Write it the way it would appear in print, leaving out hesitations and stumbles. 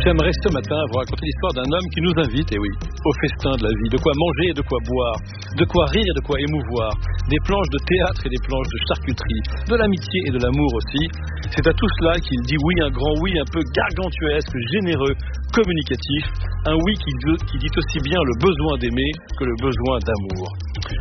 j'aimerais ce matin vous raconter l'histoire d'un homme qui nous invite, et oui, au festin de la vie. De quoi manger et de quoi boire, de quoi rire et de quoi émouvoir, des planches de théâtre et des planches de charcuterie, de l'amitié et de l'amour aussi. C'est à tout cela qu'il dit oui, un grand oui un peu gargantuesque, généreux, communicatif, un oui qui dit aussi bien le besoin d'aimer que le besoin d'amour.